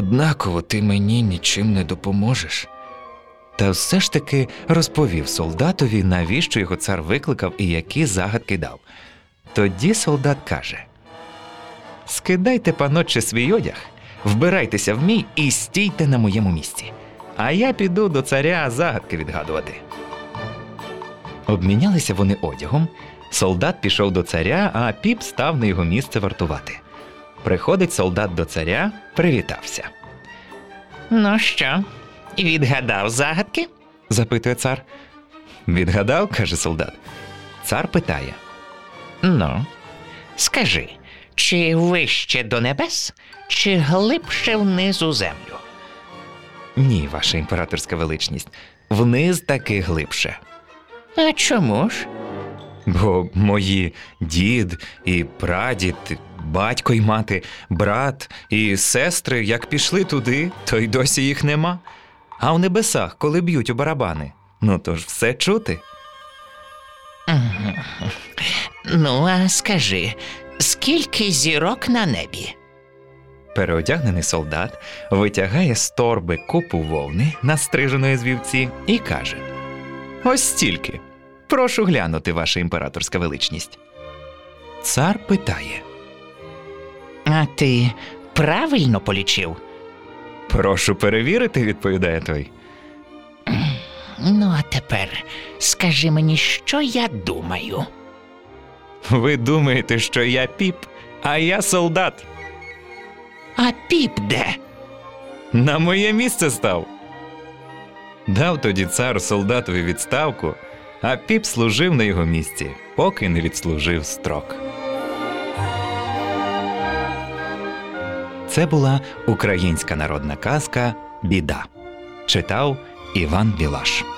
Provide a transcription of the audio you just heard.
Однаково ти мені нічим не допоможеш. Та все ж таки розповів солдатові, навіщо його цар викликав і які загадки дав. Тоді солдат каже: «Скидайте, панотче, свій одяг, вбирайтеся в мій і стійте на моєму місці, а я піду до царя загадки відгадувати». Обмінялися вони одягом, солдат пішов до царя, а Піп став на його місце вартувати. Приходить солдат до царя, привітався. «Ну що, відгадав загадки?» – запитує цар. «Відгадав?» – каже солдат. Цар питає: «Ну, скажи, чи вище до небес, чи глибше вниз у землю?» «Ні, ваша імператорська величність, вниз таки глибше». «А чому ж?» «Бо мої дід і прадід, батько й мати, брат і сестри, як пішли туди, то й досі їх нема. А в небесах, коли б'ють у барабани, ну то ж все чути». «Ну, а скажи, скільки зірок на небі?» Переодягнений солдат витягає з торби купу вовни, настриженої з вівці, і каже: «Ось стільки. Прошу глянути, ваша імператорська величність». Цар питає: «А ти правильно полічив?» «Прошу перевірити», – відповідає той. «Ну, а тепер скажи мені, що я думаю». «Ви думаєте, що я Піп, а я солдат». «А Піп де?» «На моє місце став». Дав тоді цар солдатові відставку, а Піп служив на його місці, поки не відслужив строк. Це була українська народна казка «Біда». Читав Іван Білаш.